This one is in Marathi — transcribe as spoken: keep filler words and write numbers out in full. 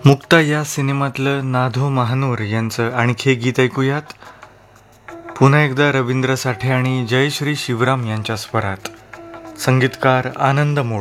मुक्ता या सिनेमातलं नाधो महानोर यांचं आणखी एक गीत ऐकूयात. पुन्हा एकदा रवींद्र साठे आणि जयश्री शिवराम यांच्या स्वरात. संगीतकार आनंद मोड.